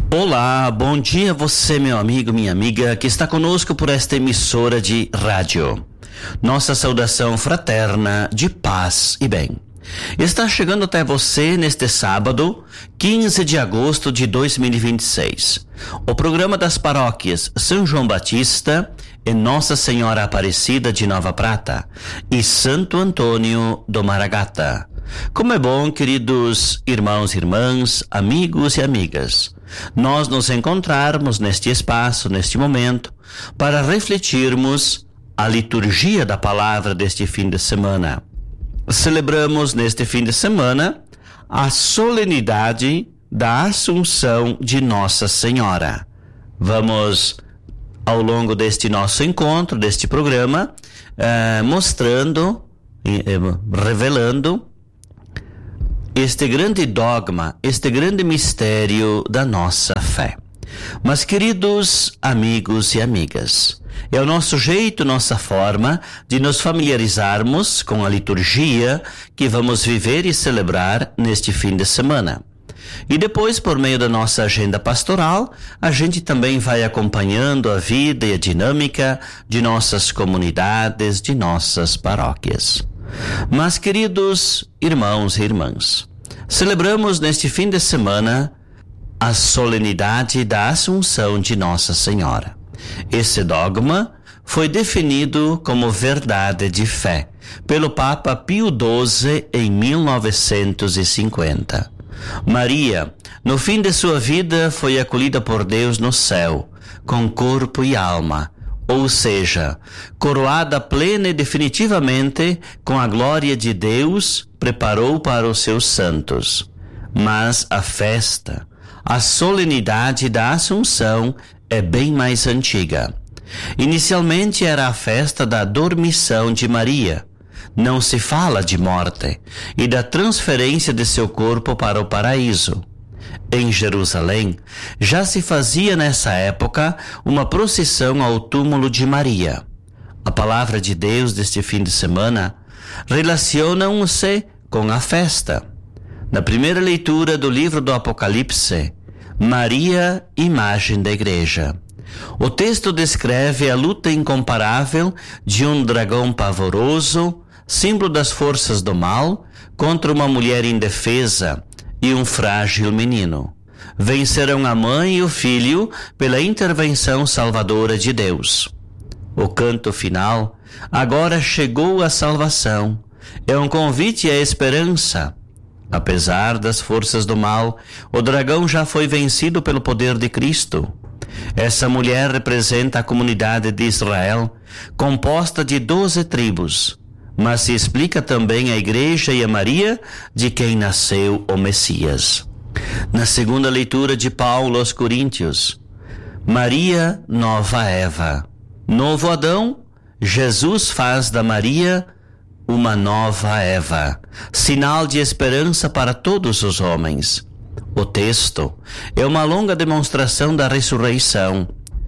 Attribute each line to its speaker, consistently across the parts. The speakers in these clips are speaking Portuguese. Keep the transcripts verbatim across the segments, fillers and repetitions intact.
Speaker 1: Olá, bom dia você, meu amigo, minha amiga, que está conosco por esta emissora de rádio. Nossa saudação fraterna de paz e bem. Está chegando até você neste sábado, quinze de agosto de dois mil e vinte e seis. O programa das paróquias São João Batista e Nossa Senhora Aparecida de Nova Prata e Santo Antônio do Maragata. Como é bom, queridos irmãos e irmãs, amigos e amigas, nós nos encontrarmos neste espaço, neste momento, para refletirmos a liturgia da palavra deste fim de semana. Celebramos neste fim de semana a solenidade da Assunção de Nossa Senhora. Vamos, ao longo deste nosso encontro, deste programa, eh, mostrando, eh, revelando este grande dogma, este grande mistério da nossa fé. Mas, queridos amigos e amigas, é o nosso jeito, nossa forma de nos familiarizarmos com a liturgia que vamos viver e celebrar neste fim de semana. E depois, por meio da nossa agenda pastoral, a gente também vai acompanhando a vida e a dinâmica de nossas comunidades, de nossas paróquias. Mas, queridos irmãos e irmãs, celebramos neste fim de semana a solenidade da Assunção de Nossa Senhora. Esse dogma foi definido como verdade de fé pelo Papa Pio doze em mil novecentos e cinquenta. Maria, no fim de sua vida, foi acolhida por Deus no céu, com corpo e alma, ou seja, coroada plena e definitivamente com a glória de Deus, preparou para os seus santos. Mas a festa, a solenidade da Assunção é bem mais antiga. Inicialmente era a festa da dormição de Maria. Não se fala de morte e da transferência de seu corpo para o paraíso. Em Jerusalém, já se fazia nessa época uma procissão ao túmulo de Maria. A palavra de Deus deste fim de semana relaciona-se com a festa. Na primeira leitura do livro do Apocalipse, Maria, imagem da Igreja. O texto descreve a luta incomparável de um dragão pavoroso, símbolo das forças do mal, contra uma mulher indefesa e um frágil menino. Vencerão a mãe e o filho pela intervenção salvadora de Deus. O canto final, agora chegou a salvação, é um convite à esperança. Apesar das forças do mal, o dragão já foi vencido pelo poder de Cristo. Essa mulher representa a comunidade de Israel, composta de doze tribos, mas se explica também a Igreja e a Maria, de quem nasceu o Messias. Na segunda leitura de Paulo aos Coríntios, Maria, nova Eva. Novo Adão, Jesus faz da Maria uma nova Eva, sinal de esperança para todos os homens. O texto é uma longa demonstração da ressurreição.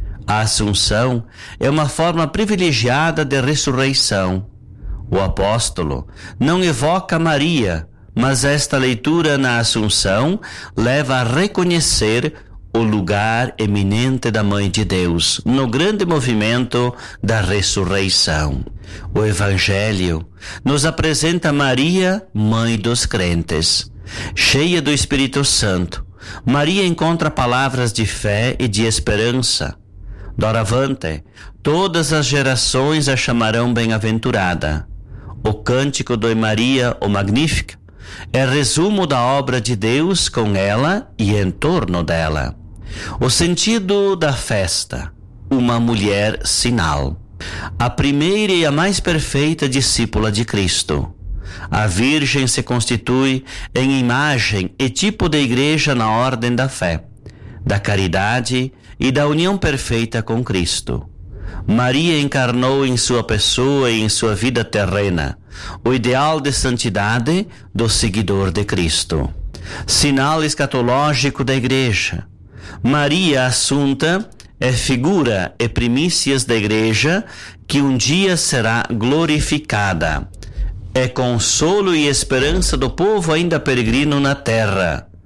Speaker 1: A Assunção é uma forma privilegiada de ressurreição. O apóstolo não evoca Maria, mas esta leitura na Assunção leva a reconhecer o lugar eminente da Mãe de Deus no grande movimento da ressurreição. O Evangelho nos apresenta Maria, mãe dos crentes. Cheia do Espírito Santo, Maria encontra palavras de fé e de esperança. Doravante, todas as gerações a chamarão bem-aventurada. O cântico de Maria, o Magnífica, é resumo da obra de Deus com ela e em torno dela. O sentido da festa, uma mulher sinal. A primeira e a mais perfeita discípula de Cristo. A Virgem se constitui em imagem e tipo de igreja na ordem da fé, da caridade e da união perfeita com Cristo. Maria encarnou em sua pessoa e em sua vida terrena o ideal de santidade do seguidor de Cristo. Sinal escatológico da igreja. Maria Assunta é figura e primícias da igreja que um dia será glorificada. É consolo e esperança do povo ainda peregrino na terra.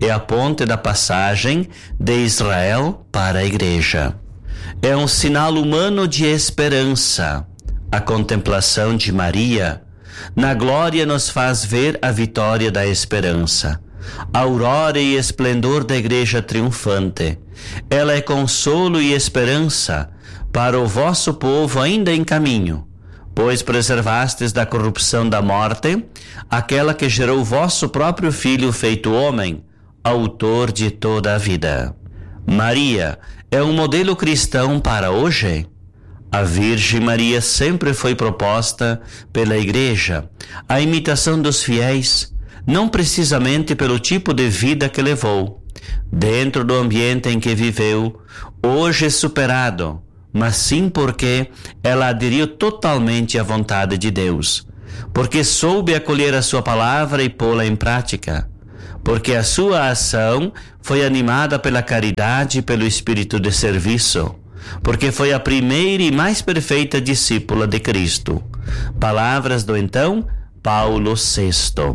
Speaker 1: é a ponte da passagem de Israel para a Igreja. É um sinal humano de esperança. A contemplação de Maria na glória nos faz ver a vitória da esperança, a aurora e esplendor da Igreja triunfante. Ela é consolo e esperança para o vosso povo ainda em caminho, pois preservastes da corrupção da morte aquela que gerou vosso próprio Filho feito homem, autor de toda a vida. Maria é um modelo cristão para hoje? A Virgem Maria sempre foi proposta pela Igreja, a imitação dos fiéis, não precisamente pelo tipo de vida que levou, dentro do ambiente em que viveu, hoje superado, mas sim porque ela aderiu totalmente à vontade de Deus, porque soube acolher a sua palavra e pô-la em prática, porque a sua ação foi animada pela caridade e pelo espírito de serviço, porque foi a primeira e mais perfeita discípula de Cristo. Palavras do então Paulo sexto.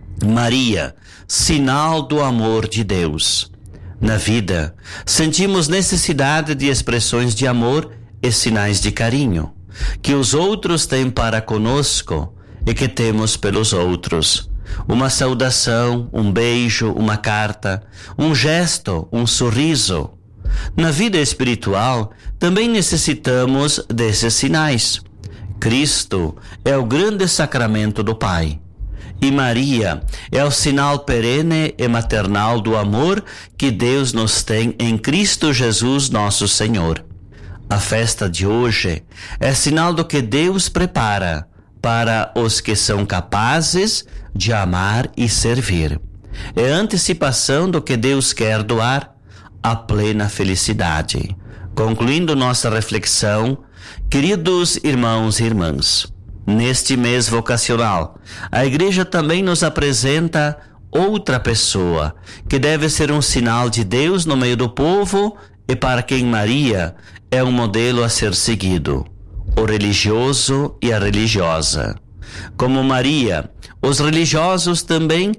Speaker 1: Maria, sinal do amor de Deus. Na vida, sentimos necessidade de expressões de amor e sinais de carinho, que os outros têm para conosco e que temos pelos outros. Uma saudação, um beijo, uma carta, um gesto, um sorriso. Na vida espiritual, também necessitamos desses sinais. Cristo é o grande sacramento do Pai. E Maria é o sinal perene e maternal do amor que Deus nos tem em Cristo Jesus, nosso Senhor. A festa de hoje é sinal do que Deus prepara para os que são capazes de amar e servir. É antecipação do que Deus quer doar, a plena felicidade. Concluindo nossa reflexão, queridos irmãos e irmãs, neste mês vocacional, a Igreja também nos apresenta outra pessoa que deve ser um sinal de Deus no meio do povo e para quem Maria é um modelo a ser seguido, o religioso e a religiosa. Como Maria, os religiosos também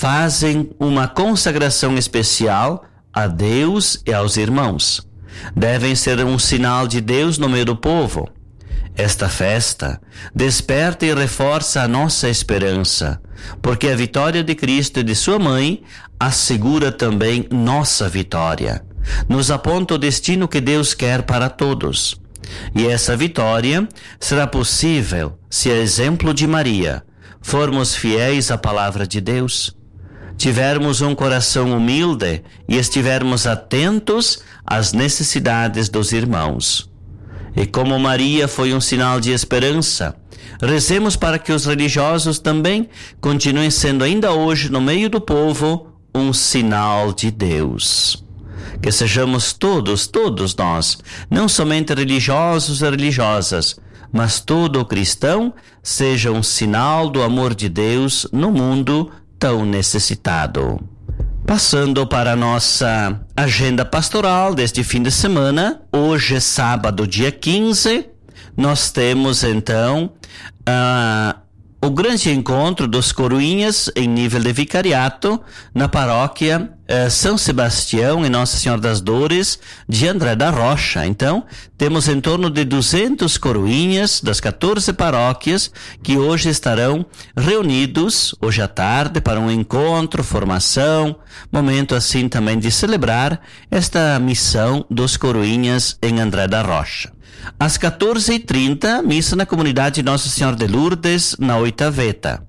Speaker 1: fazem uma consagração especial a Deus e aos irmãos. Devem ser um sinal de Deus no meio do povo. Esta festa desperta e reforça a nossa esperança, porque a vitória de Cristo e de sua mãe assegura também nossa vitória. Nos aponta o destino que Deus quer para todos. E essa vitória será possível se, a exemplo de Maria, formos fiéis à palavra de Deus, tivermos um coração humilde e estivermos atentos às necessidades dos irmãos. E como Maria foi um sinal de esperança, rezemos para que os religiosos também continuem sendo ainda hoje no meio do povo um sinal de Deus. Que sejamos todos, todos nós, não somente religiosos e religiosas, mas todo cristão seja um sinal do amor de Deus no mundo tão necessitado. Passando para a nossa agenda pastoral deste fim de semana, hoje, sábado, dia quinze, nós temos então uh, o grande encontro dos coroinhas em nível de vicariato na paróquia eh, São Sebastião e Nossa Senhora das Dores de André da Rocha. Então, temos em torno de duzentos coroinhas das quatorze paróquias que hoje estarão reunidos, hoje à tarde, para um encontro, formação, momento assim também de celebrar esta missão dos coroinhas em André da Rocha. Às quatorze e trinta, missa na comunidade Nossa Senhora de Lourdes, na Oitaveta.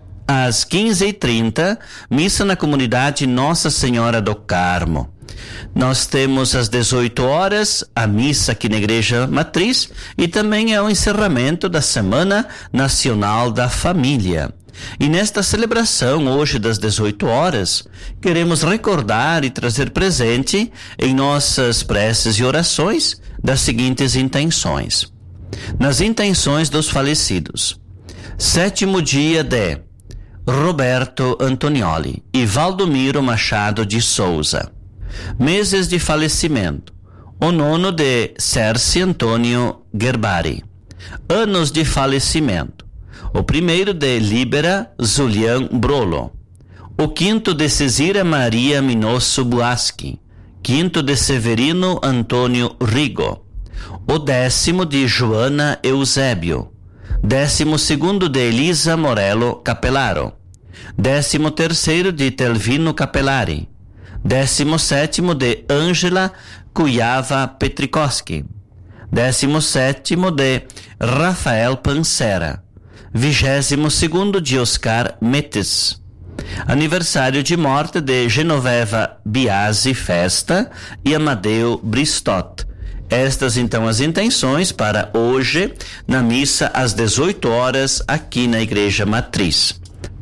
Speaker 1: Às quinze e trinta, missa na comunidade Nossa Senhora do Carmo. Nós temos às dezoito horas a missa aqui na Igreja Matriz e também é o encerramento da Semana Nacional da Família. E nesta celebração, hoje das dezoito horas, queremos recordar e trazer presente em nossas preces e orações das seguintes intenções. Nas intenções dos falecidos. Sétimo dia de Roberto Antonioli e Valdomiro Machado de Souza. Meses de falecimento. O nono de Cerci Antônio Gerbari. Anos de falecimento. O primeiro de Libera Zulian Brolo. O quinto de Cesira Maria Minosso Buaschi. Quinto de Severino Antônio Rigo. O décimo de Joana Eusébio. Décimo segundo de Elisa Morello Capelaro. Décimo terceiro de Telvino Capelari. Décimo sétimo de Ângela Cuyava Petrikowski. Décimo sétimo de Rafael Pancera. Vigésimo segundo de Oscar Metes. Aniversário de morte de Genoveva Biasi Festa e Amadeu Bristot. Estas então as intenções para hoje na missa às dezoito horas aqui na Igreja Matriz.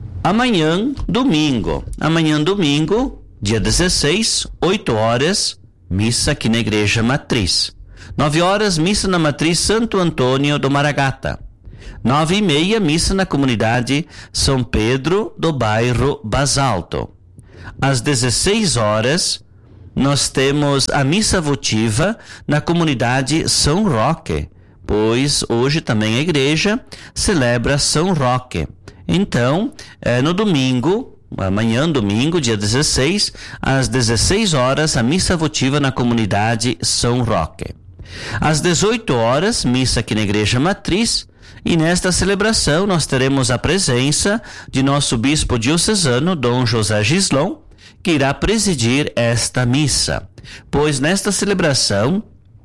Speaker 1: Amanhã, domingo, amanhã domingo, dia dezesseis, oito horas, missa aqui na Igreja Matriz. nove horas, missa na Matriz Santo Antônio do Maragata. Nove e meia, missa na comunidade São Pedro do bairro Basalto. Às dezesseis horas, nós temos a missa votiva na comunidade São Roque, pois hoje também a igreja celebra São Roque. Então, é, no domingo, amanhã, domingo, dia dezesseis, às dezesseis horas, a missa votiva na comunidade São Roque. Às dezoito horas, missa aqui na Igreja Matriz, e nesta celebração nós teremos a presença de nosso bispo diocesano, Dom José Gislon, que irá presidir esta missa, pois nesta celebração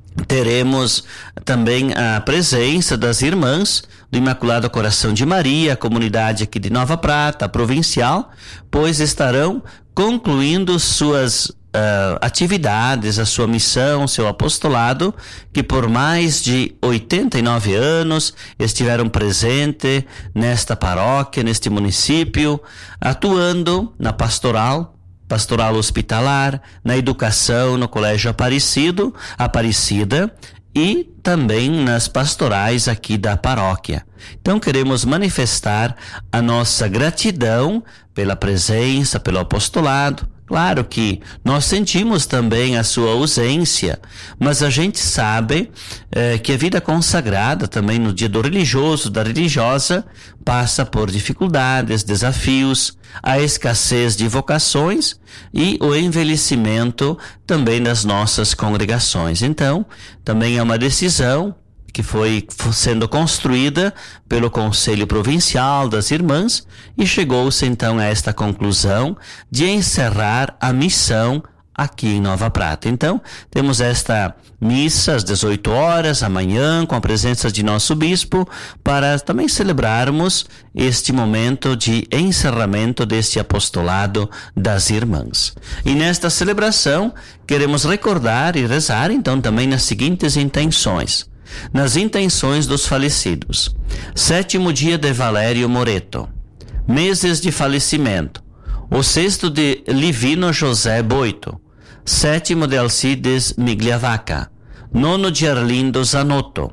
Speaker 1: teremos também a presença das irmãs do Imaculado Coração de Maria, a comunidade aqui de Nova Prata, provincial, pois estarão concluindo suas Uh, atividades, a sua missão, seu apostolado, que por mais de oitenta e nove anos estiveram presentes nesta paróquia, neste município, atuando na pastoral, pastoral hospitalar, na educação no Colégio Aparecido, Aparecida e também nas pastorais aqui da paróquia. Então queremos manifestar a nossa gratidão pela presença, pelo apostolado. Claro que nós sentimos também a sua ausência, mas a gente sabe eh, que a vida consagrada também no dia do religioso, da religiosa, passa por dificuldades, desafios, a escassez de vocações e o envelhecimento também das nossas congregações. Então, também é uma decisão que foi sendo construída pelo Conselho Provincial das Irmãs e chegou-se então a esta conclusão de encerrar a missão aqui em Nova Prata. Então, temos esta missa às dezoito horas, amanhã, com a presença de nosso bispo, para também celebrarmos este momento de encerramento deste apostolado das irmãs. E nesta celebração, queremos recordar e rezar então também nas seguintes intenções. Nas intenções dos falecidos: sétimo dia de Valério Moreto, meses de falecimento, o sexto de Livino José Boito, sétimo de Alcides Migliavaca, nono de Arlindo Zanotto,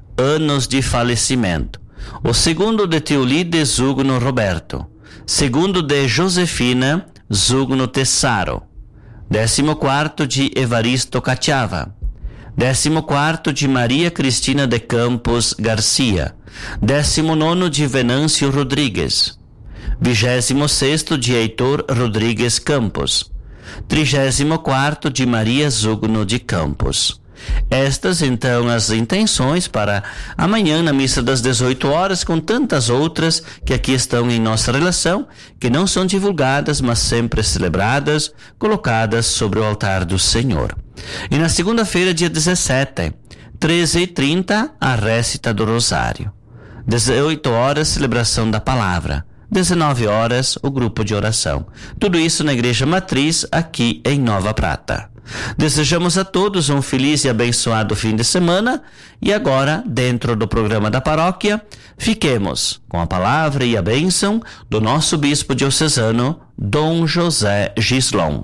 Speaker 1: anos de falecimento, o segundo de Teolide Zugno Roberto, segundo de Josefina Zugno Tessaro, décimo quarto de Evaristo Cachava, décimo quarto de Maria Cristina de Campos Garcia, décimo nono de Venâncio Rodrigues, vigésimo sexto de Heitor Rodrigues Campos, trigésimo quarto de Maria Zugno de Campos. Estas então as intenções para amanhã na missa das dezoito horas, com tantas outras que aqui estão em nossa relação, que não são divulgadas, mas sempre celebradas, colocadas sobre o altar do Senhor. E na segunda-feira, dia dezessete, treze e trinta, a récita do Rosário. dezoito horas, celebração da palavra. dezenove horas, o grupo de oração. Tudo isso na Igreja Matriz, aqui em Nova Prata. Desejamos a todos um feliz e abençoado fim de semana e agora, dentro do programa da paróquia, fiquemos com a palavra e a bênção do nosso bispo diocesano, Dom José Gislon.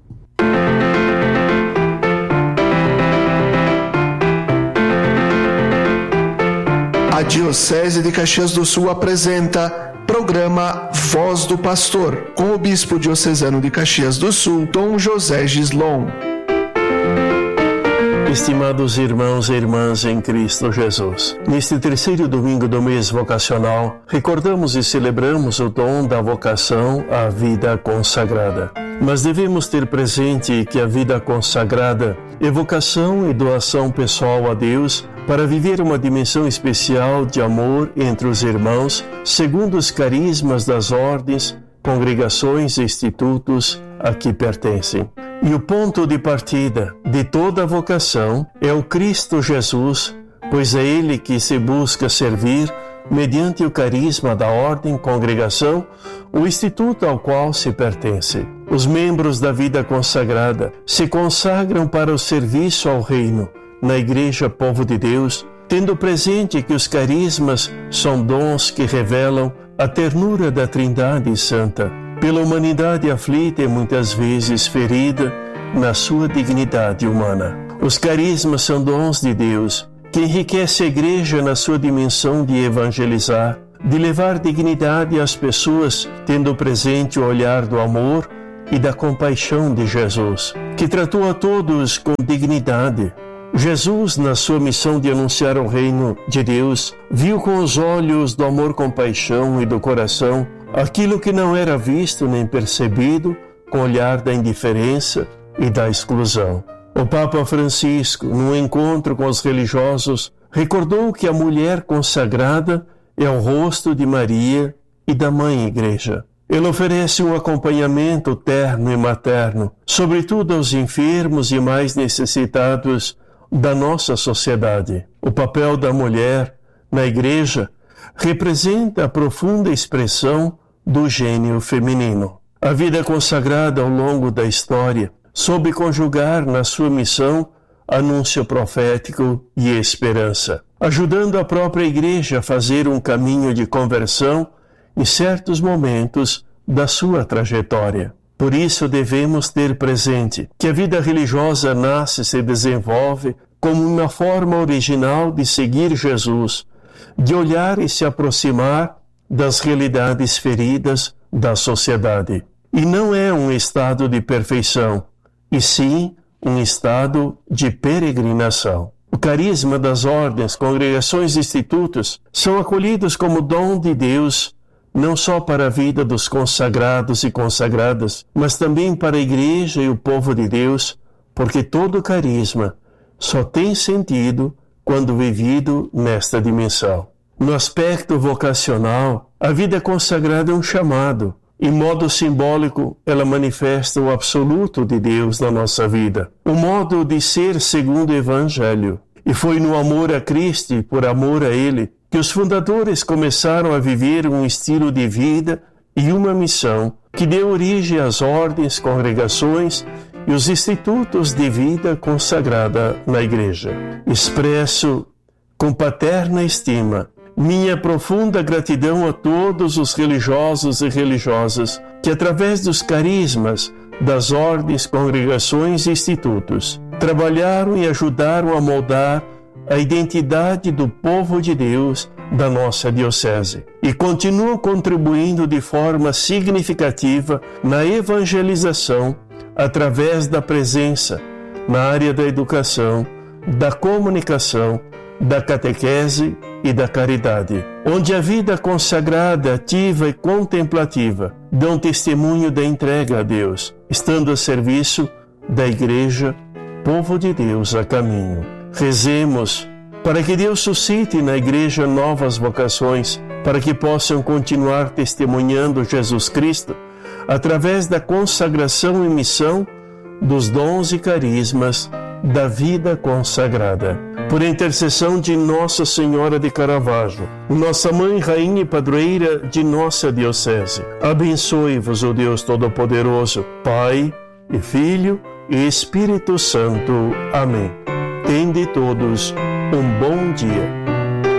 Speaker 2: A Diocese de Caxias do Sul apresenta programa Voz do Pastor, com o bispo diocesano de Caxias do Sul, Dom José Gislon.
Speaker 3: Estimados irmãos e irmãs em Cristo Jesus, neste terceiro domingo do mês vocacional, recordamos e celebramos o dom da vocação à vida consagrada. Mas devemos ter presente que a vida consagrada é vocação e doação pessoal a Deus para viver uma dimensão especial de amor entre os irmãos, segundo os carismas das ordens, congregações e institutos a que pertencem. E o ponto de partida de toda a vocação é o Cristo Jesus, pois é Ele que se busca servir mediante o carisma da ordem, congregação, o instituto ao qual se pertence. Os membros da vida consagrada se consagram para o serviço ao reino, na Igreja Povo de Deus, tendo presente que os carismas são dons que revelam a ternura da Trindade Santa, pela humanidade aflita e muitas vezes ferida na sua dignidade humana. Os carismas são dons de Deus, que enriquece a Igreja na sua dimensão de evangelizar, de levar dignidade às pessoas, tendo presente o olhar do amor e da compaixão de Jesus, que tratou a todos com dignidade. Jesus, na sua missão de anunciar o reino de Deus, viu com os olhos do amor-compaixão e do coração aquilo que não era visto nem percebido, com o olhar da indiferença e da exclusão. O Papa Francisco, num encontro com os religiosos, recordou que a mulher consagrada é o rosto de Maria e da Mãe Igreja. Ele oferece um acompanhamento terno e materno, sobretudo aos enfermos e mais necessitados da nossa sociedade. O papel da mulher na Igreja representa a profunda expressão do gênio feminino. A vida consagrada ao longo da história soube conjugar na sua missão anúncio profético e esperança, ajudando a própria Igreja a fazer um caminho de conversão em certos momentos da sua trajetória. Por isso devemos ter presente que a vida religiosa nasce e se desenvolve como uma forma original de seguir Jesus, de olhar e se aproximar das realidades feridas da sociedade. E não é um estado de perfeição, e sim um estado de peregrinação. O carisma das ordens, congregações e institutos são acolhidos como dom de Deus, não só para a vida dos consagrados e consagradas, mas também para a Igreja e o povo de Deus, porque todo carisma só tem sentido quando vivido nesta dimensão. No aspecto vocacional, a vida consagrada é um chamado. Em modo simbólico, ela manifesta o absoluto de Deus na nossa vida, o modo de ser segundo o Evangelho. E foi no amor a Cristo e por amor a Ele que os fundadores começaram a viver um estilo de vida e uma missão que deu origem às ordens, congregações e os institutos de vida consagrada na Igreja. Expresso com paterna estima minha profunda gratidão a todos os religiosos e religiosas que, através dos carismas das ordens, congregações e institutos, trabalharam e ajudaram a moldar a identidade do povo de Deus da nossa diocese e continuam contribuindo de forma significativa na evangelização através da presença na área da educação, da comunicação, da catequese e da caridade, onde a vida consagrada, ativa e contemplativa dão testemunho da entrega a Deus, estando a serviço da Igreja, povo de Deus a caminho. Rezemos para que Deus suscite na Igreja novas vocações, para que possam continuar testemunhando Jesus Cristo através da consagração e missão dos dons e carismas da vida consagrada. Por intercessão de Nossa Senhora de Caravaggio, nossa Mãe, Rainha e Padroeira de nossa Diocese, abençoe-vos o Deus Todo-Poderoso, Pai e Filho e Espírito Santo. Amém. Tende todos um bom dia.